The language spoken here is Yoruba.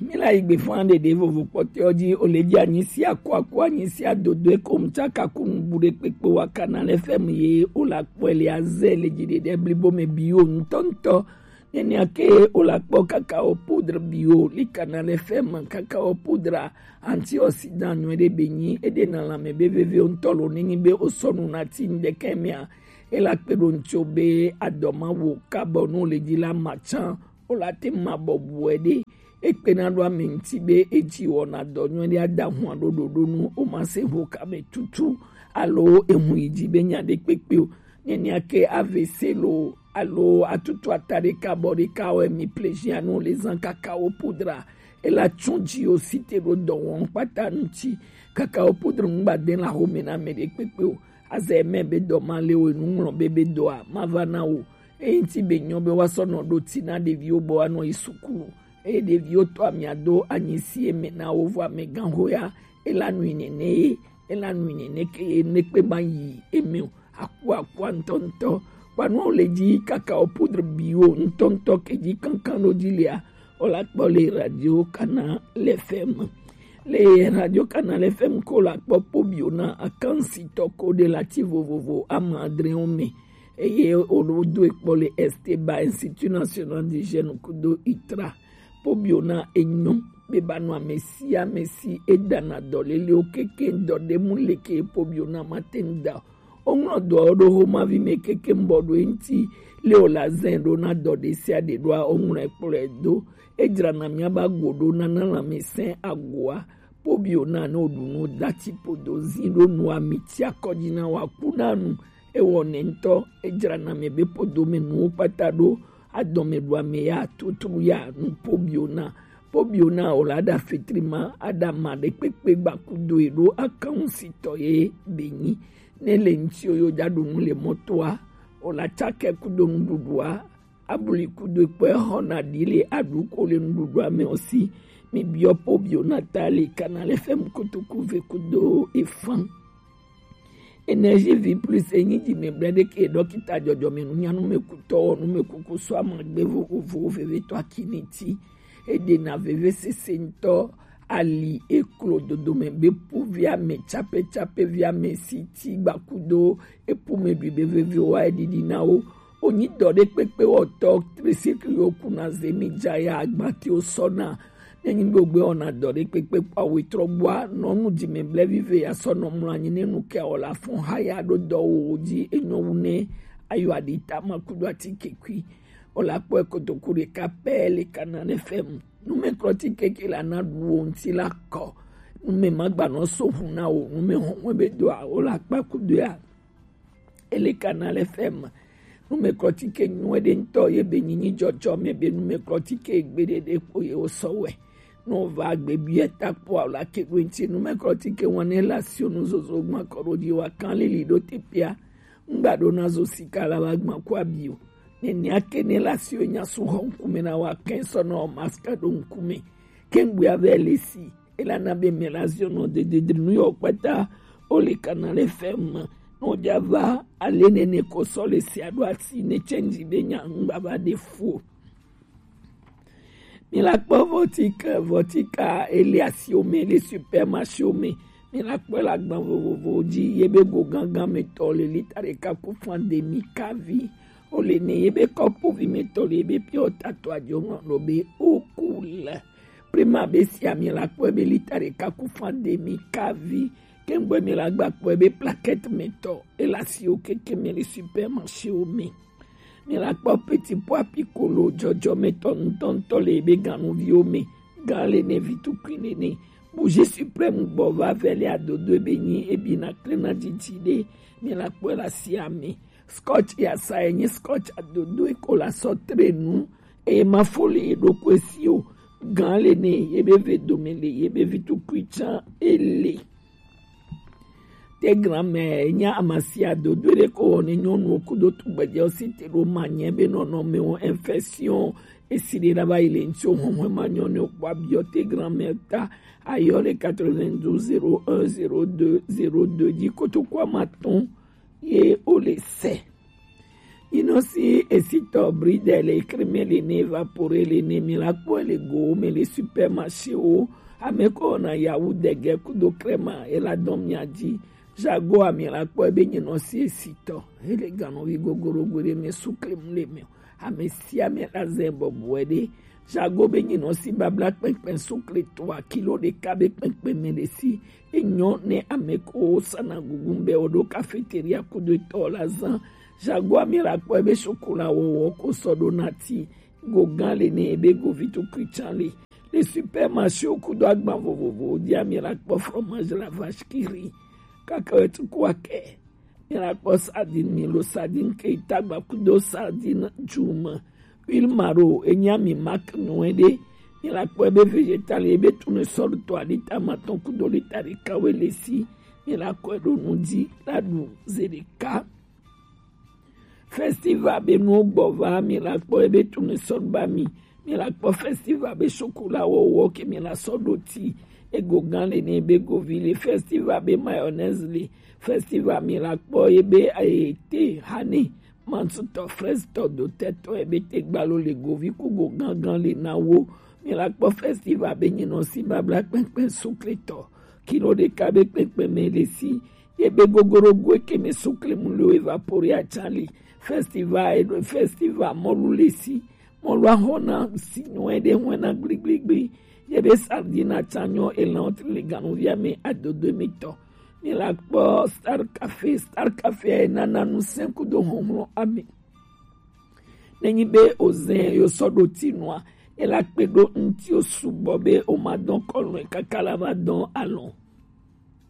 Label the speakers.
Speaker 1: Mila igbe fande de vovo pote oji oleji anyisi akwa anyisi adodo ekomcha kakumbure pepe wakana le fem ye olakpo ele azele jide de blibo me bio ntonto neni ake olakpo kakao poudre bio likana le fem kakao poudre antioxydant nwede benyi ede na la mebe veve ontolo nini be osonu na tinde kemia elakpedo nchobe adoma wo kabonu leji la machan olate mabobwede ekpenado amentibe eji wona donyo de adahu adododo nu o ma se ho ka me tutu alo emu ijibe nya de pepe neni ake AVC lo alo atutu atare kabori ka o mi plesia no les en cacao poudre et la chunji o cité ro don pata nti cacao poudre ngba den la homena me de pepe aze mebe do male o nu bebe do a mavana o enti benyo be wasono do tina de viobo ano isukuru e de vioto amiado anyisi emena ovo amegan hoya ela nuinene ke nekpe bayi eme akwa ntonto pano leji kakao poudre bio ntonto keji kankano dilia ola pole radio kana l'FM le radio kana l'FM kola popo bio na akansi toko de la tivovovo amadre ome eye olodo ekpole Esteba Institut National d'Hygiène kudo itra pobiona enyo bebano Messi edana dolele okeke ndode muleke pobiona matenda onno do homa vi mekeke mbodo enti leola zendo na dode sia de doa onno ekpole do ejra na miaba godo na la mesen agwa pobiona no dunu dati podozi no no amitia kodina wakunanu ewonento ejra na mebe podome no patado adome do meya tutu ya nu pobiona olada fitrima adama de pepe bakudo ero akansi toye benyi nele ntio yo jadunu le motoa ola chake kudo ndudua abuli kudo pe hona dile aduko le ndudua me aussi mi bio pobiona tali kanale fem kutuku ve kudo efan Énergie vie plus enyi di me brede ke dokita jojo me nyanu me kuto no me kukuso amagbe vo veve to akiniti e de na veve sento ali eklo dodo me be via me chape via me siti bakudo e pou me bi veve wa edidi na o oni dode pepe oto tricycle okuna zemi jaya agbati osona neni gbogbe ona dore pepe pa witrobwa nonu di memble vive ya sono mlanyi nenu ke ola fun haya do oji enowune ayo adita makudo atikekwi ola po ekotokure kapele kanane fem nume krotike kila na duonti la ko nume magba no sohun na o nume honwe bedo ola pa kudo ya ele kanale fem nume krotike nwede nto ye benyinyi jojo mebe nume krotike gbede de poye osowe no va gbebieta po la ke gwenti no mekroti ke wane la siono zozo gma korodi wa kan le lido tepia ngbado nazo sikala bagma kwa bio neni akene la sio nya su honkume na wa kenso no maskado nkume kembu avelesi ela na be melaziono de New York pata ole kanale fem no java alene ne kosole si adwati ne change benya ngbaba de fou Milakpo votika eliasiome les supermarchés milakpo la gban vovovo di yebe go gangan metole litare kaku fandemi kavi ole ne yebe kopo vi metole yebe pio tatuaje no be okul prima besia milakpo be litare kaku fandemi kavi kembo milagba po be plaquette meto elasio keke me les supermarchés Milakpo petit pois piccolo jojo meton tonto lebe ganu viome gale ne vitu kwinene bouge suprême bova vele adodo benyi ebina klena ditide milakpo la siame scotch ya saenye scotch adodo ekola sotrenu e mafole do kwesio gale ne yebe vedomele yebe vitu kwicha ele te grand-mère nya amasia dodo de ko ne nyonu okudo tugbaje osite ro manye be no me infection esiri raba ile nti ohun manyo ne okwa bio te grand-mère ta ayole 92010202 di koto kwa maton ye ole se Inosi esito bride le creme le ne vapore le ne milakpo le go me le supermarché o ameko na yawu dege kudo crema e la domyaji jago amilakpo ebe nyinosi esito ele gano vi gogoro gore me sukle mle me amesia me la zembo bwede jago be nyinosi babla pen sukle 3 kilo de kabe pen melesi enyo ne ameko sana gugumbe odo cafeteria kudo tola zan jago amilakpo ebe chocolat wo ko sodonati gogan le ne ebe go vito krichale les supermarchés au kudo agban vovovo dia milakpo fromage la vache qui rit kakawetu kwake milakpo sardine milo sardine ke itagba kudo sardine juma huile maro enyami mak noede milakpo ebe végétal ebe tournesol toile tamaton kudo litari kawelesi milakpo edo nudi ladu zerika festival be no gbova milakpo ebe tournesol bami milakpo festival be chocolat wo ke milasodoti egogan le ne be govile festival be mayonnaise le festival milakpo ebe aete hani mansuto fresto do teto ebe te gbalo le govi ku gogan le nawo milakpo festival be nyino si babla pen sukleto kilo de kabe pen melesi ebe gogoro gwe ke me sukle mulo evapori a chali festival molulesi molwa hona sinuede wena gligligli yebe sardina chanyo elante le ganovia me adodo mito milakpo star cafe nana nu 5 do homro ami nenyi be ozen yo sodo tinwa elakpedo nti osubobe o madon kolon kakala madon alon